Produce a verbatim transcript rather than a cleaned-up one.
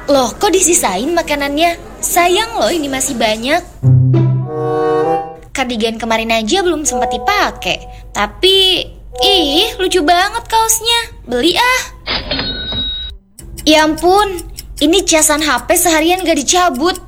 Loh, kok disisain makanannya? Sayang loh, ini masih banyak. Kardigan kemarin aja belum sempat dipakai. Tapi, ih, lucu banget kaosnya. Beli ah. Ya ampun, ini casan H P seharian gak dicabut.